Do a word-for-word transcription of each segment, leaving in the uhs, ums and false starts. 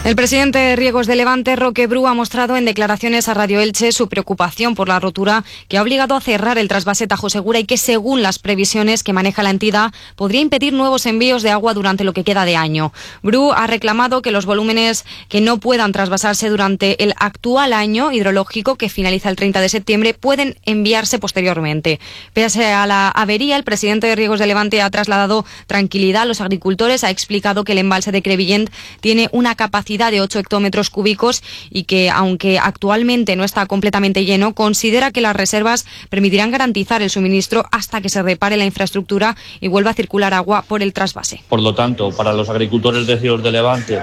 El presidente de Riegos de Levante, Roque Bru, ha mostrado en declaraciones a Radio Elche su preocupación por la rotura que ha obligado a cerrar el trasvase Tajo Segura y que, según las previsiones que maneja la entidad, podría impedir nuevos envíos de agua durante lo que queda de año. Bru ha reclamado que los volúmenes que no puedan trasvasarse durante el actual año hidrológico, que finaliza el treinta de septiembre, pueden enviarse posteriormente. Pese a la avería, el presidente de Riegos de Levante ha trasladado tranquilidad a los agricultores, ha explicado que el embalse de Crevillent tiene una capacidad de ocho hectómetros cúbicos y que, aunque actualmente no está completamente lleno, considera que las reservas permitirán garantizar el suministro hasta que se repare la infraestructura y vuelva a circular agua por el trasvase. Por lo tanto, para los agricultores de Riegos de Levante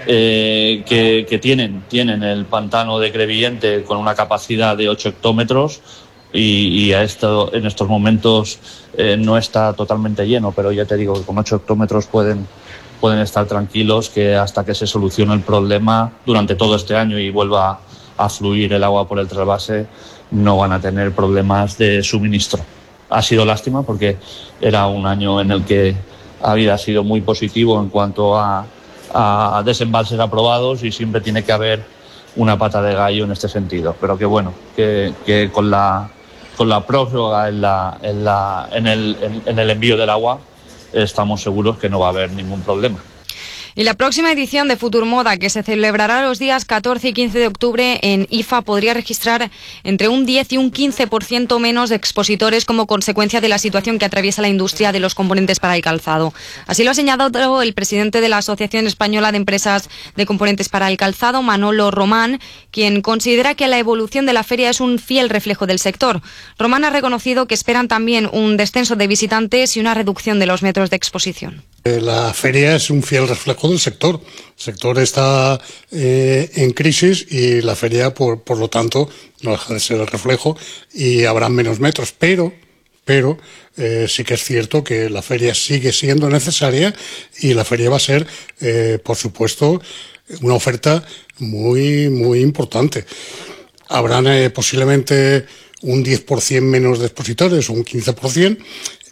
eh, que, que tienen, tienen el pantano de Crevillent con una capacidad de ocho hectómetros y, y a esto, en estos momentos eh, no está totalmente lleno, pero ya te digo que con ocho hectómetros pueden pueden estar tranquilos que hasta que se solucione el problema durante todo este año y vuelva a fluir el agua por el trasvase, no van a tener problemas de suministro. Ha sido lástima porque era un año en el que había sido muy positivo en cuanto a, a desembalses aprobados y siempre tiene que haber una pata de gallo en este sentido. Pero que bueno, que, que con la, con la prórroga en, la, en, la, en, el, en, en el envío del agua, estamos seguros que no va a haber ningún problema. Y la próxima edición de Futurmoda, que se celebrará los días catorce y quince de octubre en I F A, podría registrar entre un diez y un quince por ciento menos de expositores como consecuencia de la situación que atraviesa la industria de los componentes para el calzado. Así lo ha señalado el presidente de la Asociación Española de Empresas de Componentes para el Calzado, Manolo Román, quien considera que la evolución de la feria es un fiel reflejo del sector. Román ha reconocido que esperan también un descenso de visitantes y una reducción de los metros de exposición. La feria es un fiel reflejo del sector. El sector está eh, en crisis y la feria, por, por lo tanto, no deja de ser el reflejo y habrá menos metros. Pero, pero eh, sí que es cierto que la feria sigue siendo necesaria y la feria va a ser, eh, por supuesto, una oferta muy, muy importante. Habrán eh, posiblemente un diez por ciento menos de expositores o un quince por ciento.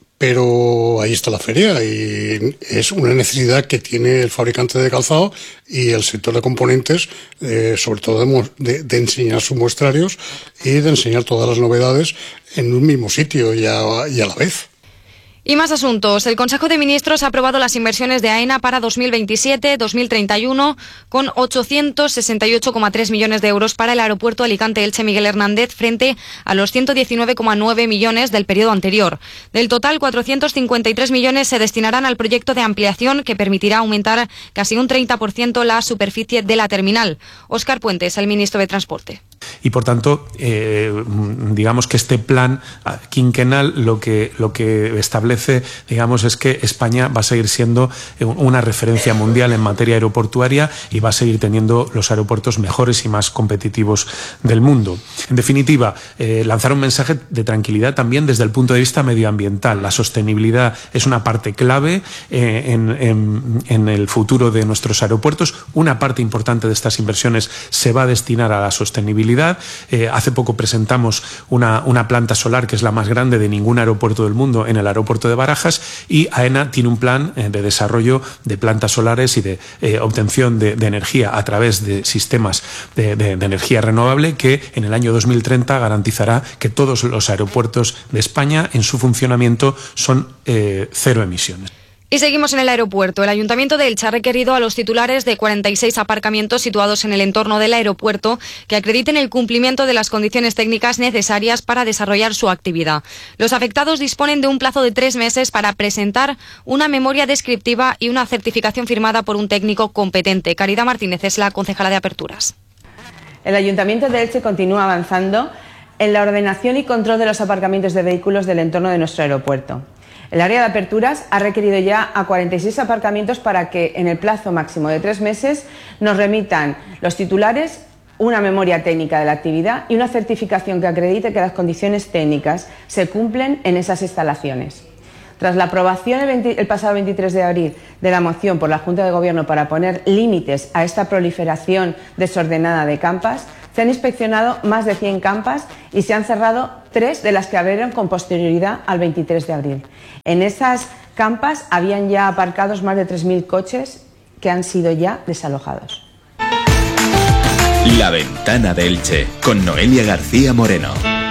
Pero ahí está la feria y es una necesidad que tiene el fabricante de calzado y el sector de componentes, eh, sobre todo de, de, de enseñar sus muestrarios y de enseñar todas las novedades en un mismo sitio y a, y a la vez. Y más asuntos. El Consejo de Ministros ha aprobado las inversiones de AENA para dos mil veintisiete a dos mil treinta y uno con ochocientos sesenta y ocho coma tres millones de euros para el aeropuerto Alicante-Elche Miguel Hernández frente a los ciento diecinueve coma nueve millones del periodo anterior. Del total, cuatrocientos cincuenta y tres millones se destinarán al proyecto de ampliación que permitirá aumentar casi un treinta por ciento la superficie de la terminal. Óscar Puentes, el ministro de Transporte. Y por tanto, eh, digamos que este plan quinquenal lo que, lo que establece, digamos, es que España va a seguir siendo una referencia mundial en materia aeroportuaria y va a seguir teniendo los aeropuertos mejores y más competitivos del mundo. En definitiva, eh, lanzar un mensaje de tranquilidad también desde el punto de vista medioambiental. La sostenibilidad es una parte clave eh, en, en, en el futuro de nuestros aeropuertos. Una parte importante de estas inversiones se va a destinar a la sostenibilidad. Eh, hace poco presentamos una, una planta solar que es la más grande de ningún aeropuerto del mundo en el aeropuerto de Barajas y AENA tiene un plan eh, de desarrollo de plantas solares y de eh, obtención de, de energía a través de sistemas de, de, de energía renovable que en el año dos mil treinta garantizará que todos los aeropuertos de España en su funcionamiento son eh, cero emisiones. Y seguimos en el aeropuerto. El Ayuntamiento de Elche ha requerido a los titulares de cuarenta y seis aparcamientos situados en el entorno del aeropuerto que acrediten el cumplimiento de las condiciones técnicas necesarias para desarrollar su actividad. Los afectados disponen de un plazo de tres meses para presentar una memoria descriptiva y una certificación firmada por un técnico competente. Caridad Martínez es la concejala de Aperturas. El Ayuntamiento de Elche continúa avanzando en la ordenación y control de los aparcamientos de vehículos del entorno de nuestro aeropuerto. El área de Aperturas ha requerido ya a cuarenta y seis aparcamientos para que, en el plazo máximo de tres meses, nos remitan los titulares una memoria técnica de la actividad y una certificación que acredite que las condiciones técnicas se cumplen en esas instalaciones. Tras la aprobación el, veinte, el pasado veintitrés de abril de la moción por la Junta de Gobierno para poner límites a esta proliferación desordenada de campas, se han inspeccionado más de cien campas y se han cerrado tres de las que abrieron con posterioridad al veintitrés de abril. En esas campas habían ya aparcados más de tres mil coches que han sido ya desalojados. La Ventana de Elche, con Noelia García Moreno.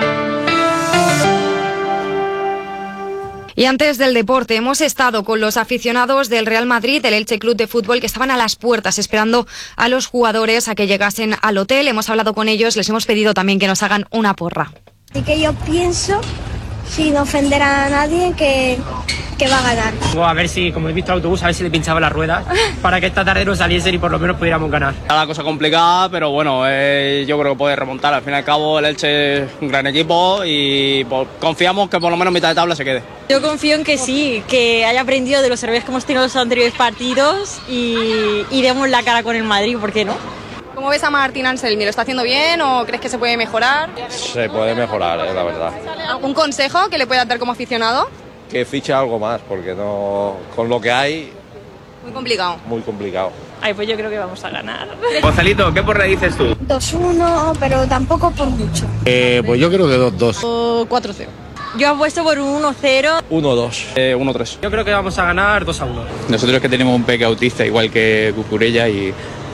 Y antes del deporte, hemos estado con los aficionados del Real Madrid, del Elche Club de Fútbol, que estaban a las puertas esperando a los jugadores a que llegasen al hotel. Hemos hablado con ellos, les hemos pedido también que nos hagan una porra. Así que yo pienso, sin ofender a nadie, que, que va a ganar. A ver si, como he visto el autobús, a ver si le pinchaba las ruedas para que esta tarde no saliesen y por lo menos pudiéramos ganar. La cosa complicada, pero bueno, eh, yo creo que puede remontar. Al fin y al cabo, el Elche es un gran equipo y pues, confiamos que por lo menos mitad de tabla se quede. Yo confío en que sí, que haya aprendido de los errores que hemos tenido en los anteriores partidos y, y demos la cara con el Madrid, ¿por qué no? ¿Cómo ves a Martín Anselmi? ¿Lo está haciendo bien o crees que se puede mejorar? Se puede mejorar, eh, la verdad. ¿Algún consejo que le puedas dar como aficionado? Que fiche algo más, porque no, con lo que hay... Muy complicado. Muy complicado. Ay, pues yo creo que vamos a ganar. Gonzalito, ¿qué porra dices tú? dos uno, pero tampoco por mucho. Eh, pues yo creo que dos dos. cuatro cero. Yo apuesto por un uno cero. uno dos. Eh, uno tres. Yo creo que vamos a ganar dos a uno. Nosotros que tenemos un peque autista igual que Cucurella y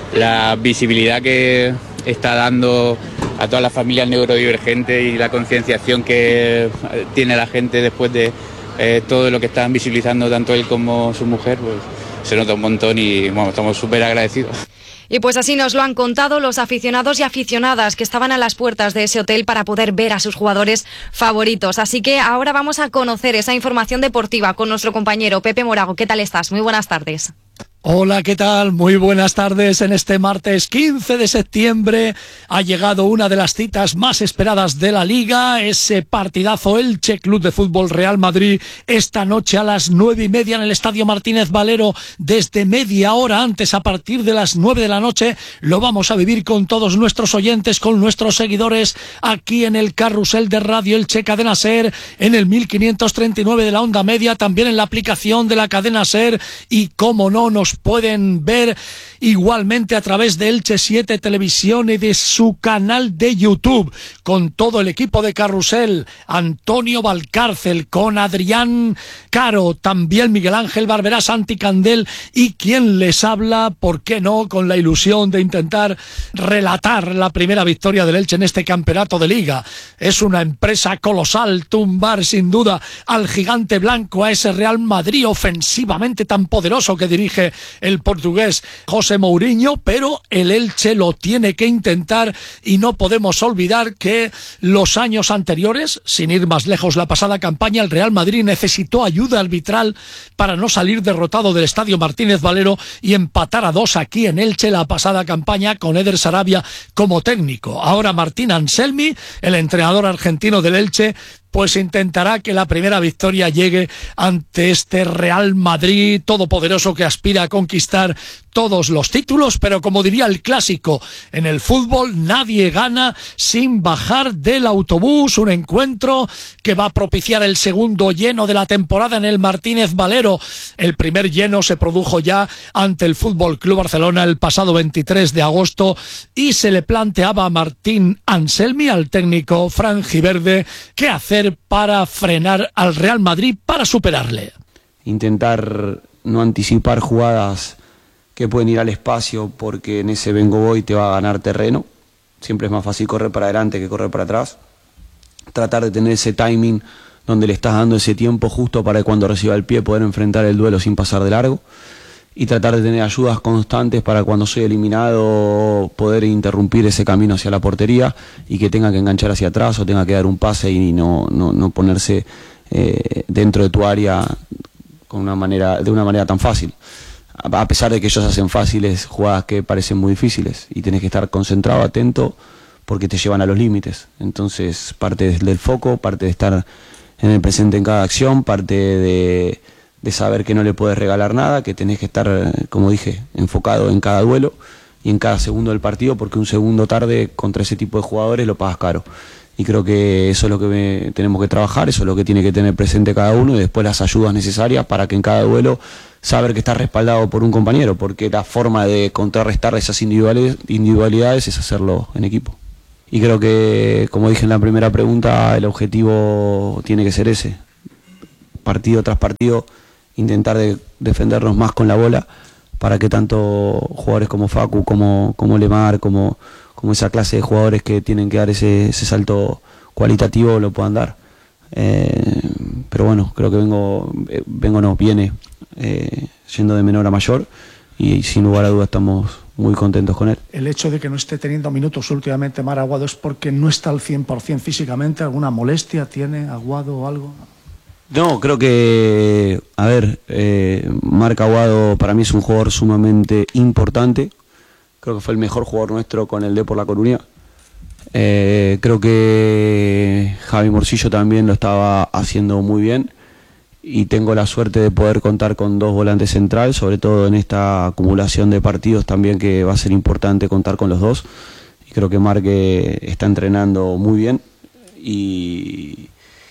la visibilidad que está dando a todas las familias neurodivergentes y la concienciación que tiene la gente después de eh, todo lo que están visibilizando tanto él como su mujer, pues se nota un montón y bueno, estamos súper agradecidos. Y pues así nos lo han contado los aficionados y aficionadas que estaban a las puertas de ese hotel para poder ver a sus jugadores favoritos. Así que ahora vamos a conocer esa información deportiva con nuestro compañero Pepe Morago. ¿Qué tal estás? Muy buenas tardes. Hola, ¿qué tal? Muy buenas tardes. En este martes quince de septiembre ha llegado una de las citas más esperadas de la Liga, ese partidazo Elche Club de Fútbol Real Madrid, esta noche a las nueve y media en el Estadio Martínez Valero. Desde media hora antes, a partir de las nueve de la noche, lo vamos a vivir con todos nuestros oyentes, con nuestros seguidores, aquí en el carrusel de Radio Elche Cadena SER, en el mil quinientos treinta y nueve de la onda media, también en la aplicación de la cadena SER, y como no, nos pueden ver igualmente a través de Elche siete Televisión y de su canal de YouTube, con todo el equipo de Carrusel, Antonio Valcárcel, con Adrián Caro, también Miguel Ángel Barberá, Santi Candel y quien les habla, ¿por qué no?, con la ilusión de intentar relatar la primera victoria del Elche en este campeonato de Liga. Es una empresa colosal tumbar sin duda al gigante blanco, a ese Real Madrid ofensivamente tan poderoso que dirige el portugués José Mourinho, pero el Elche lo tiene que intentar y no podemos olvidar que los años anteriores, sin ir más lejos la pasada campaña, el Real Madrid necesitó ayuda arbitral para no salir derrotado del Estadio Martínez Valero y empatar a dos aquí en Elche la pasada campaña con Eder Sarabia como técnico. Ahora Martín Anselmi, el entrenador argentino del Elche, pues intentará que la primera victoria llegue ante este Real Madrid todopoderoso que aspira a conquistar todos los títulos, pero como diría el clásico, en el fútbol nadie gana sin bajar del autobús. Un encuentro que va a propiciar el segundo lleno de la temporada en el Martínez Valero. El primer lleno se produjo ya ante el Fútbol Club Barcelona el pasado veintitrés de agosto y se le planteaba a Martín Anselmi, al técnico franjiverde, qué hacer para frenar al Real Madrid, para superarle. Intentar no anticipar jugadas que pueden ir al espacio, porque en ese vengo voy te va a ganar terreno. Siempre es más fácil correr para adelante que correr para atrás. Tratar de tener ese timing donde le estás dando ese tiempo justo para que cuando reciba el pie poder enfrentar el duelo sin pasar de largo. Y tratar de tener ayudas constantes para cuando soy eliminado poder interrumpir ese camino hacia la portería y que tenga que enganchar hacia atrás o tenga que dar un pase y no, no, no ponerse eh, dentro de tu área con una manera, de una manera tan fácil. A pesar de que ellos hacen fáciles jugadas que parecen muy difíciles y tienes que estar concentrado, atento, porque te llevan a los límites. Entonces parte del foco, parte de estar en el presente en cada acción, parte de, de saber que no le puedes regalar nada, que tenés que estar, como dije, enfocado en cada duelo y en cada segundo del partido, porque un segundo tarde contra ese tipo de jugadores lo pagas caro. Y creo que eso es lo que me, tenemos que trabajar, eso es lo que tiene que tener presente cada uno, y después las ayudas necesarias para que en cada duelo saber que estás respaldado por un compañero, porque la forma de contrarrestar esas individualidades es hacerlo en equipo. Y creo que, como dije en la primera pregunta, el objetivo tiene que ser ese, partido tras partido, intentar de defendernos más con la bola para que tanto jugadores como Facu, como, como Lemar, como, como esa clase de jugadores que tienen que dar ese, ese salto cualitativo lo puedan dar. Eh, pero bueno, creo que vengo, eh, vengo no, viene eh, yendo de menor a mayor y, y sin lugar a dudas estamos muy contentos con él. El hecho de que no esté teniendo minutos últimamente Mar Aguado es porque no está al cien por ciento físicamente. ¿Alguna molestia tiene Aguado o algo? No, creo que, a ver, eh, Marc Aguado para mí es un jugador sumamente importante. Creo que fue el mejor jugador nuestro con el Depor La Coruña. Eh, creo que Javi Morcillo también lo estaba haciendo muy bien. Y tengo la suerte de poder contar con dos volantes centrales, sobre todo en esta acumulación de partidos también, que va a ser importante contar con los dos. Y creo que Marc está entrenando muy bien y,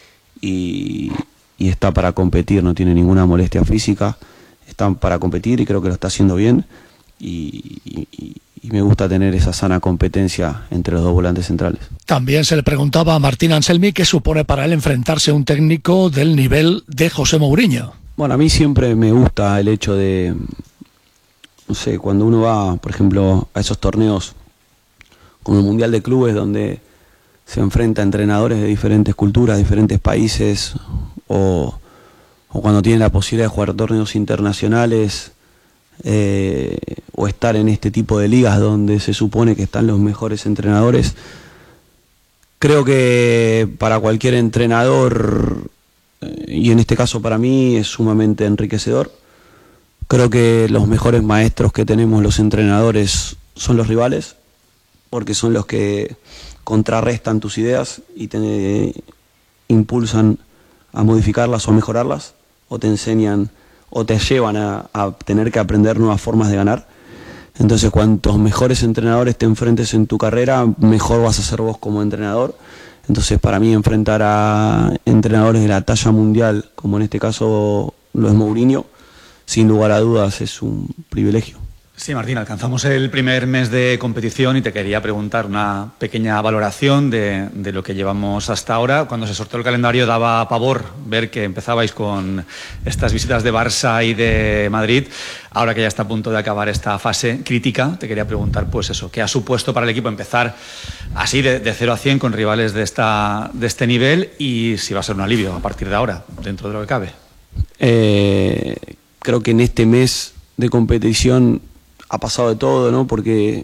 y, y está para competir, no tiene ninguna molestia física, está para competir y creo que lo está haciendo bien. Y, y, y me gusta tener esa sana competencia entre los dos volantes centrales. También se le preguntaba a Martín Anselmi qué supone para él enfrentarse a un técnico del nivel de José Mourinho. Bueno, a mí siempre me gusta el hecho de, no sé, cuando uno va, por ejemplo, a esos torneos como el Mundial de Clubes, donde se enfrenta a entrenadores de diferentes culturas, diferentes países, o, o cuando tiene la posibilidad de jugar torneos internacionales, Eh, o estar en este tipo de ligas donde se supone que están los mejores entrenadores. Creo que para cualquier entrenador, eh, y en este caso para mí, es sumamente enriquecedor. Creo que los mejores maestros que tenemos los entrenadores son los rivales, porque son los que contrarrestan tus ideas y te eh, impulsan a modificarlas o a mejorarlas, o te enseñan o te llevan a, a tener que aprender nuevas formas de ganar. Entonces, cuantos mejores entrenadores te enfrentes en tu carrera, mejor vas a ser vos como entrenador. Entonces, para mí, enfrentar a entrenadores de la talla mundial, como en este caso lo es Mourinho, sin lugar a dudas es un privilegio. Sí, Martín, alcanzamos el primer mes de competición y te quería preguntar una pequeña valoración de, de lo que llevamos hasta ahora. Cuando se sorteó el calendario daba pavor ver que empezabais con estas visitas de Barça y de Madrid. Ahora que ya está a punto de acabar esta fase crítica, te quería preguntar, pues eso, ¿qué ha supuesto para el equipo empezar así de, de cero a cien con rivales de, esta, de este nivel, y si va a ser un alivio a partir de ahora, dentro de lo que cabe? Eh, creo que en este mes de competición ha pasado de todo, ¿no? Porque,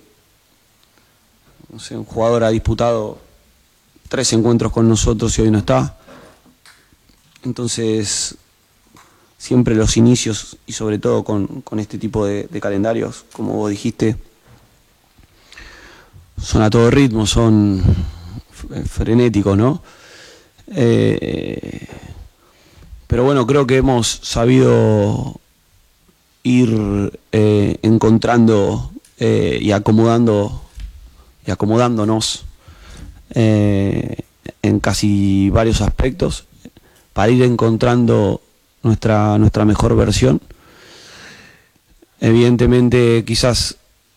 no sé, un jugador ha disputado tres encuentros con nosotros y hoy no está. Entonces, siempre los inicios, y sobre todo con, con este tipo de, de calendarios, como vos dijiste, son a todo ritmo, son frenéticos, ¿no? Eh, pero bueno, creo que hemos sabido ir eh, encontrando eh, y acomodando y acomodándonos eh, en casi varios aspectos para ir encontrando nuestra nuestra mejor versión. Evidentemente, quizás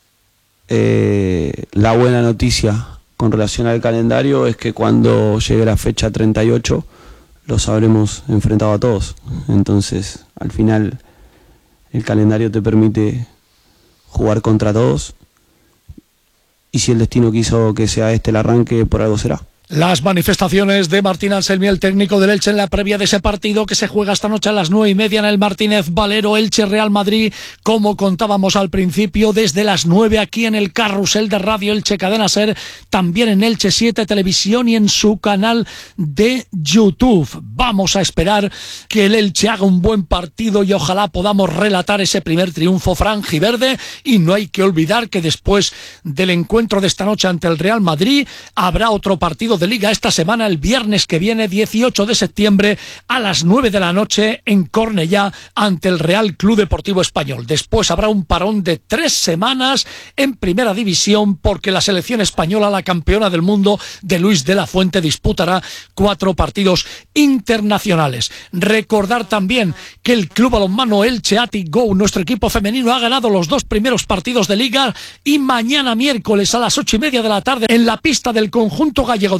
eh, la buena noticia con relación al calendario es que cuando llegue la fecha treinta y ocho los habremos enfrentado a todos. Entonces, al final, el calendario te permite jugar contra todos, y si el destino quiso que sea este el arranque, por algo será. Las manifestaciones de Martín Anselmi, el técnico del Elche, en la previa de ese partido que se juega esta noche a las nueve y media en el Martínez Valero, Elche Real Madrid, como contábamos al principio, desde las nueve aquí en el carrusel de Radio Elche Cadena Ser, también en Elche siete Televisión y en su canal de YouTube. Vamos a esperar que el Elche haga un buen partido y ojalá podamos relatar ese primer triunfo franjiverde, y no hay que olvidar que después del encuentro de esta noche ante el Real Madrid habrá otro partido de Liga esta semana, el viernes que viene, dieciocho de septiembre, a las nueve de la noche en Cornellá, ante el Real Club Deportivo Español. Después habrá un parón de tres semanas en Primera División, porque la selección española, la campeona del mundo de Luis de la Fuente, disputará cuatro partidos internacionales. Recordar también que el Club Balonmano Elche Athletic Go, nuestro equipo femenino, ha ganado los dos primeros partidos de Liga, y mañana miércoles a las ocho y media de la tarde, en la pista del conjunto gallego de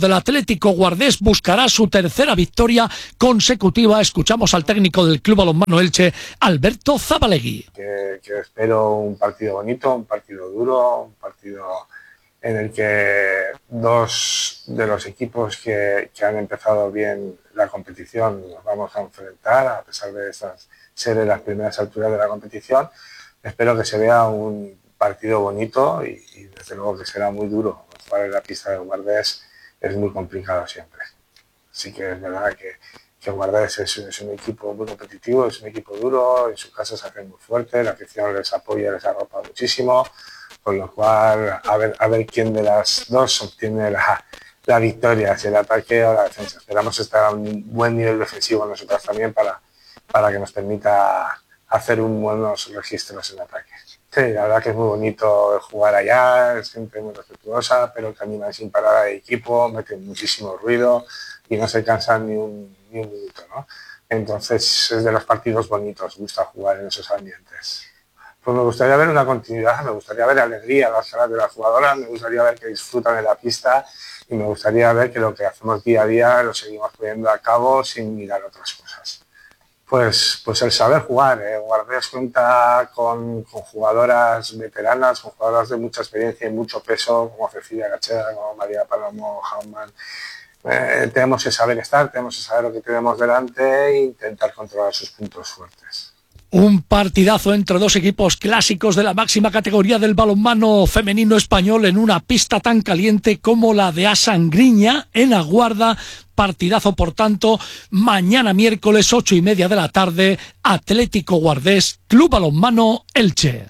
del Atlético Guardés buscará su tercera victoria consecutiva. Escuchamos al técnico del Club Balonmano Elche, Alberto Zabalegui. Que, que espero un partido bonito, un partido duro, un partido en el que dos de los equipos que, que han empezado bien la competición nos vamos a enfrentar, a pesar de estas, ser en las primeras alturas de la competición. Espero que se vea un partido bonito y, y desde luego que será muy duro. Jugar en la pista de Guardés es muy complicado siempre. Así que es verdad que, que Guardés es, es un equipo muy competitivo, es un equipo duro, en su casa se hace muy fuerte, la afición les apoya, les arropa muchísimo, con lo cual a ver, a ver quién de las dos obtiene la, la victoria, si el ataque o la defensa. Esperamos estar a un buen nivel defensivo nosotros también para, para que nos permita hacer un buenos registros en ataque. Sí, la verdad que es muy bonito jugar allá, es gente muy respetuosa, pero caminan sin parada de equipo, meten muchísimo ruido y no se cansan ni un, ni un minuto, ¿no? Entonces es de los partidos bonitos, gusta jugar en esos ambientes. Pues me gustaría ver una continuidad, me gustaría ver alegría a las caras de las jugadoras, me gustaría ver que disfrutan de la pista y me gustaría ver que lo que hacemos día a día lo seguimos poniendo a cabo sin mirar otras cosas. Pues, pues el saber jugar. ¿eh? Guardés cuenta con, con jugadoras veteranas, con jugadoras de mucha experiencia y mucho peso, como Cecilia Gacheda, como María Palomo Hauman. Eh, tenemos que saber estar, tenemos que saber lo que tenemos delante e intentar controlar sus puntos fuertes. Un partidazo entre dos equipos clásicos de la máxima categoría del balonmano femenino español en una pista tan caliente como la de Asangriña, en Aguarda. Partidazo, por tanto, mañana miércoles, ocho y media de la tarde, Atlético Guardés, Club Balonmano Elche.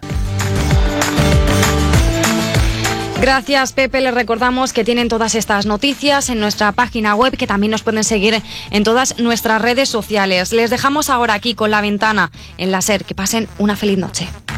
Gracias, Pepe. Les recordamos que tienen todas estas noticias en nuestra página web, que también nos pueden seguir en todas nuestras redes sociales. Les dejamos ahora aquí con La Ventana en la SER. Que pasen una feliz noche.